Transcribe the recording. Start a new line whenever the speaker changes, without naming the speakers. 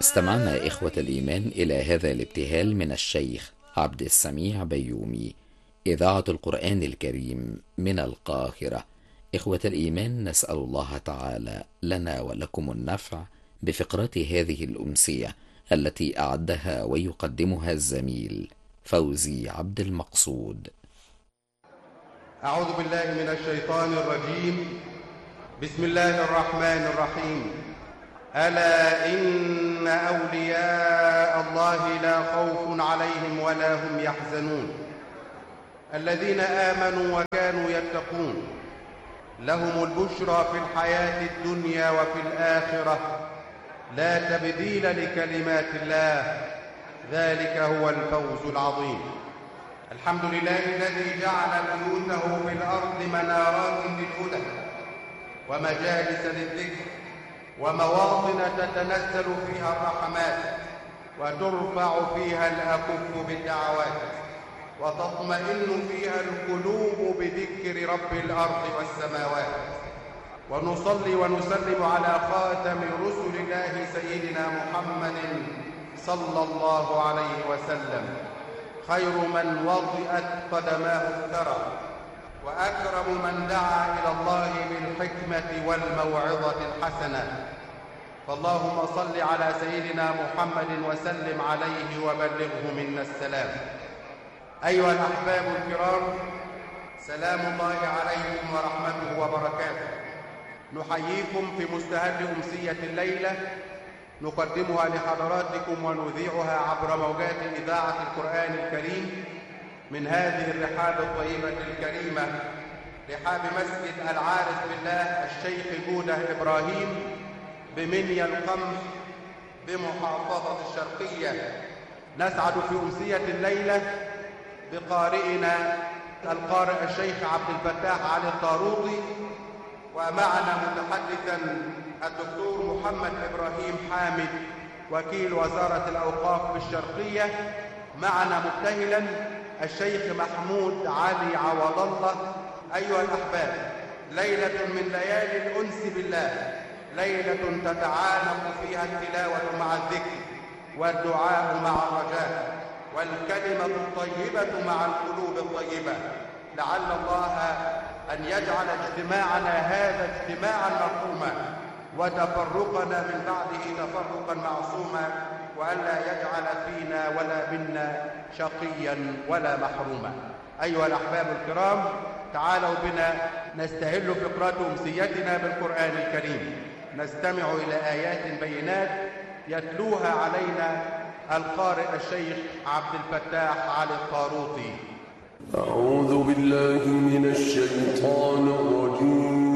استمعنا إخوة الإيمان إلى هذا الابتهال من الشيخ عبد السميع بيومي، إذاعة القرآن الكريم من القاهرة. إخوة الإيمان، نسأل الله تعالى لنا ولكم النفع بفقرات هذه الأمسية التي أعدها ويقدمها الزميل فوزي عبد المقصود.
أعوذ بالله من الشيطان الرجيم. بسم الله الرحمن الرحيم. ألا إن أولياء الله لا خوف عليهم ولا هم يحزنون الذين آمنوا وكانوا يتقون لهم البشرى في الحياة الدنيا وفي الآخرة لا تبديل لكلمات الله ذلك هو الفوز العظيم. الحمد لله الذي جعل بيوته في الأرض منارات للهدى ومجالس للذكر ومواطن تتنزل فيها الرحمات وترفع فيها الأكف بالدعوات وتطمئن فيها القلوب بذكر رب الأرض والسماوات. ونصلي ونسلم على خاتم رسل الله سيدنا محمد صلى الله عليه وسلم، خير من وطئت قدماه الثرى وأكرم من دعا إلى الله بالحكمة والموعظة الحسنة. فاللهم صل على سيدنا محمد وسلم عليه وبلغه منا السلام. أيها الأحباب الكرام، سلام الله عليكم ورحمته وبركاته. نحييكم في مستهل أمسية الليلة نقدمها لحضراتكم ونذيعها عبر موجات إذاعة القرآن الكريم من هذه الرحاب الطيبة الكريمة، رحاب مسجد العارف بالله الشيخ جودة إبراهيم بمنيا القمح بمحافظة الشرقية. نسعد في أمسية الليلة بقارئنا القارئ الشيخ عبد الفتاح علي الطاروطي، ومعنا متحدثا الدكتور محمد إبراهيم حامد وكيل وزارة الأوقاف بالشرقية، معنا مبتهلا الشيخ محمود علي عوض الله. أيها الأحباب، ليلة من ليالي الأنس بالله، ليلة تتعانق فيها التلاوة مع الذكر والدعاء مع الرجاء والكلمة الطيبة مع القلوب الطيبة. لعل الله أن يجعل اجتماعنا هذا اجتماعا مرحوما وتفرقنا من بعده تفرقا معصوما، وألا يجعل فينا ولا منا شقيا ولا محروما. أيها الأحباب الكرام، تعالوا بنا نستهل فقرات أمسيتنا بالقرآن الكريم، نستمع إلى آيات بينات يتلوها علينا القارئ الشيخ عبد الفتاح علي الطاروطي.
أعوذ بالله من الشيطان الرجيم.